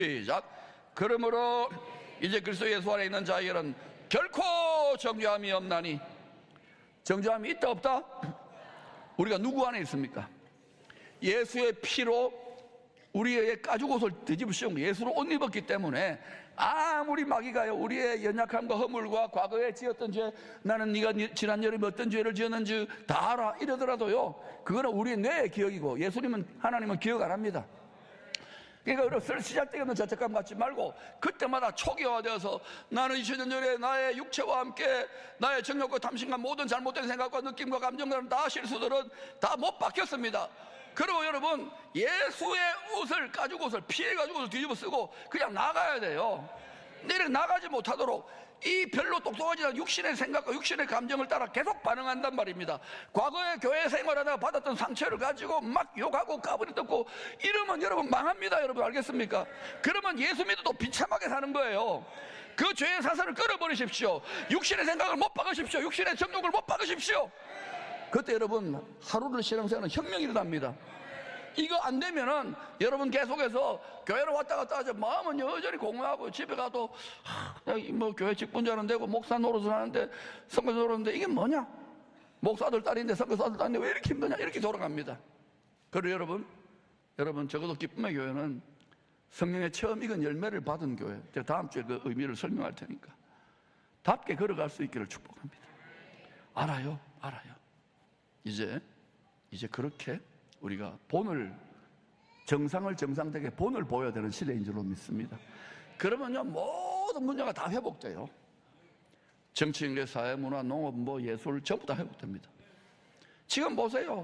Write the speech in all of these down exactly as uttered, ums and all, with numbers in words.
시작. 그러므로 이제 그리스도 예수 안에 있는 자에게는 결코 정죄함이 없나니. 정죄함이 있다 없다? 우리가 누구 안에 있습니까? 예수의 피로 우리의 가죽옷을 뒤집어 씌운 예수로 옷 입었기 때문에 아무리 마귀가요 우리의 연약함과 허물과 과거에 지었던 죄, 나는 네가 지난 여름에 어떤 죄를 지었는지 다 알아 이러더라도요, 그거는 우리의 뇌의 기억이고 예수님은, 하나님은 기억 안 합니다. 그러니까 여러분 시작되기 없는 죄책감 갖지 말고 그때마다 초기화되어서 나는 이천 년 전에 나의 육체와 함께 나의 정욕과 탐심과 모든 잘못된 생각과 느낌과 감정들은 다 실수들은 다 못 바뀌었습니다. 그리고 여러분 예수의 옷을, 가죽옷을, 피해 가죽옷을 뒤집어 쓰고 그냥 나가야 돼요. 근데 이렇게 나가지 못하도록 이 별로 똑똑하지 않은 육신의 생각과 육신의 감정을 따라 계속 반응한단 말입니다. 과거에 교회 생활하다가 받았던 상처를 가지고 막 욕하고 까불이 듣고 이러면 여러분 망합니다. 여러분 알겠습니까? 그러면 예수 믿어도 비참하게 사는 거예요. 그 죄의 사슬을 끊어버리십시오. 육신의 생각을 못 박으십시오. 육신의 정욕을 못 박으십시오. 그때 여러분 하루를 신앙생활은 혁명이 일어납니다. 이거 안 되면은 여러분 계속해서 교회를 왔다 갔다 하죠. 마음은 여전히 공허하고 집에 가도 하, 뭐 교회 직분자는 되고 목사 노릇을 하는데 선교사 노릇인데 이게 뭐냐? 목사들 딸인데 선교사들 딸인데 왜 이렇게 힘드냐? 이렇게 돌아갑니다. 그리고 여러분 여러분 적어도 기쁨의 교회는 성령의 처음 익은 열매를 받은 교회. 제가 다음 주에 그 의미를 설명할 테니까 답게 걸어갈 수 있기를 축복합니다. 알아요, 알아요. 이제 이제 그렇게 우리가 본을, 정상을 정상되게 본을 보여야 되는 시대인 줄로 믿습니다. 그러면요 모든 문제가 다 회복돼요. 정치, 인계, 사회, 문화, 농업, 뭐 예술 전부 다 회복됩니다. 지금 보세요,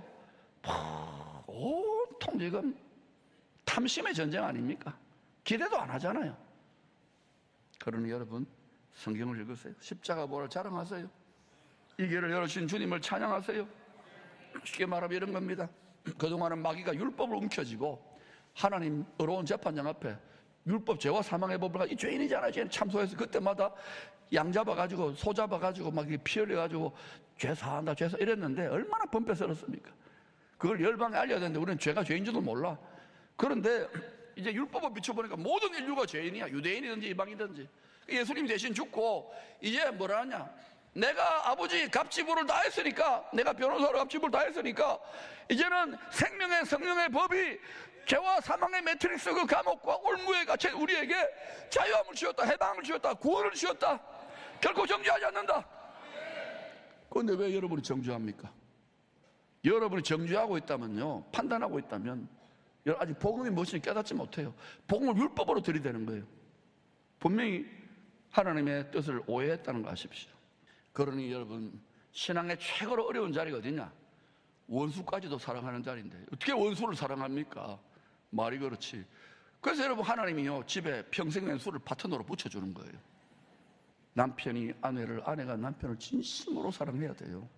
온통 지금 탐심의 전쟁 아닙니까? 기대도 안 하잖아요. 그러니 여러분 성경을 읽으세요. 십자가 보혈을 자랑하세요. 이 길을 열어주신 주님을 찬양하세요. 쉽게 말하면 이런 겁니다. 그동안은 마귀가 율법을 움켜쥐고 하나님 어려운 재판장 앞에 율법, 죄와 사망의 법을 가지고 이 죄인이잖아요. 죄인 참소해서 그때마다 양 잡아가지고 소 잡아가지고 막 피 흘려가지고 죄 사한다 죄 사 이랬는데 얼마나 범패 썰었습니까? 그걸 열방에 알려야 되는데 우리는 죄가 죄인 줄도 몰라. 그런데 이제 율법을 비춰보니까 모든 인류가 죄인이야. 유대인이든지 이방이든지. 예수님 대신 죽고 이제 뭐라 하냐, 내가 아버지 갑지부를 다 했으니까, 내가 변호사로 갑지부를 다 했으니까 이제는 생명의 성령의 법이 죄와 사망의 매트릭스 그 감옥과 올무에 갇힌 우리에게 자유함을 주었다, 해방을 주었다, 구원을 주었다. 결코 정죄하지 않는다. 그런데 왜 여러분이 정죄합니까? 여러분이 정죄하고 있다면요, 판단하고 있다면 아직 복음이 무엇인지 깨닫지 못해요. 복음을 율법으로 들이대는 거예요. 분명히 하나님의 뜻을 오해했다는 거 아십시오. 그러니 여러분 신앙의 최고로 어려운 자리가 어디냐? 원수까지도 사랑하는 자리인데 어떻게 원수를 사랑합니까? 말이 그렇지. 그래서 여러분 하나님이요 집에 평생 수를 파트너로 붙여주는 거예요. 남편이 아내를, 아내가 남편을 진심으로 사랑해야 돼요.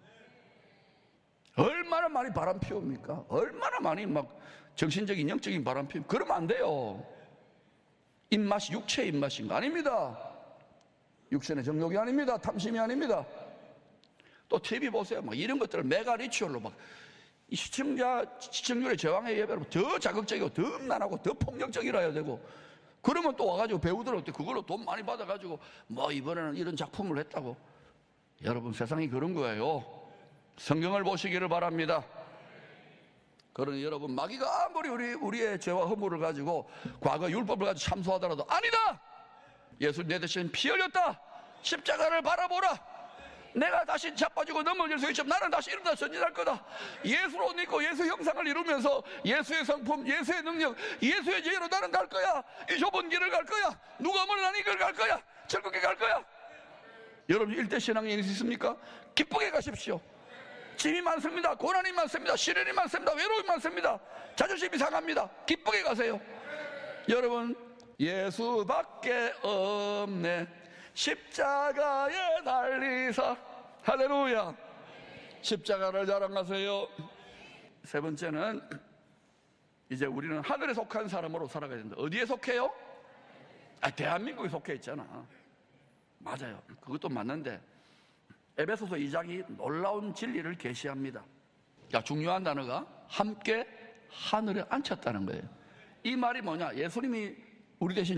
얼마나 많이 바람 피웁니까? 얼마나 많이 막 정신적인 영적인 바람 피웁니까? 그러면 안 돼요. 입맛이 육체의 입맛인가? 아닙니다. 육신의 정욕이 아닙니다. 탐심이 아닙니다. 또 티비 보세요. 막 이런 것들을 메가 리추얼로 막 이 시청자, 시청률의 제왕의 예배로 더 자극적이고 더 음란하고 더 폭력적이라 해야 되고, 그러면 또 와가지고 배우들한테 그걸로 돈 많이 받아가지고 뭐 이번에는 이런 작품을 했다고. 여러분 세상이 그런 거예요. 성경을 보시기를 바랍니다. 그러니 여러분 마귀가 아무리 우리, 우리의 죄와 허물을 가지고 과거 율법을 가지고 참소하더라도 아니다! 예수 내 대신 피 흘렸다. 십자가를 바라보라. 내가 다시 자빠지고 넘어질 수 있지만 나는 다시 일어나 전진할 거다. 예수로 옷 입고 예수 형상을 이루면서 예수의 성품, 예수의 능력, 예수의 지혜로 나는 갈 거야. 이 좁은 길을 갈 거야. 누가 뭐는 나는 이걸 갈 거야. 즐겁게 갈 거야. 여러분 일대 신앙이 있습니까? 기쁘게 가십시오. 짐이 많습니다. 고난이 많습니다. 시련이 많습니다. 외로움이 많습니다. 자존심이 상합니다. 기쁘게 가세요. 여러분 예수밖에 없네. 십자가에 달리사. 할렐루야. 십자가를 자랑하세요. 세 번째는 이제 우리는 하늘에 속한 사람으로 살아가야 된다. 어디에 속해요? 아, 대한민국에 속해 있잖아. 맞아요. 그것도 맞는데 에베소서 이 장이 놀라운 진리를 계시합니다. 야, 중요한 단어가 함께 하늘에 앉혔다는 거예요. 이 말이 뭐냐? 예수님이 우리 대신